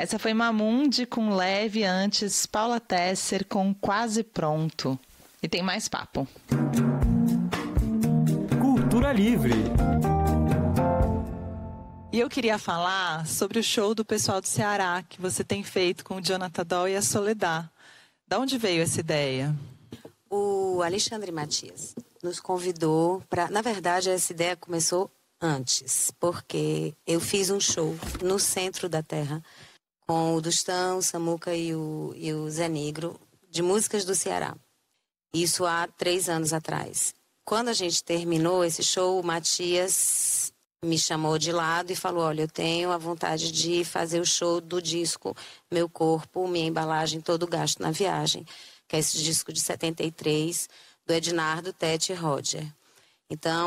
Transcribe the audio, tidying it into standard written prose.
Essa foi Mamundi com Leve, antes Paula Tesser com Quase Pronto. E tem mais papo. Cultura Livre. E eu queria falar sobre o show do pessoal do Ceará que você tem feito com o Jonathan Doll e a Soledad. Da onde veio essa ideia? O Alexandre Matias nos convidou para... Na verdade, essa ideia começou antes, porque eu fiz um show no centro da terra com o Dustão, o Samuca e o Zé Negro, de músicas do Ceará. Isso há 3 anos atrás. Quando a gente terminou esse show, o Matias me chamou de lado e falou: olha, eu tenho a vontade de fazer o show do disco Meu Corpo, Minha Embalagem, Todo Gasto na Viagem, que é esse disco de 73, do Ednardo, Tete e Roger. Então,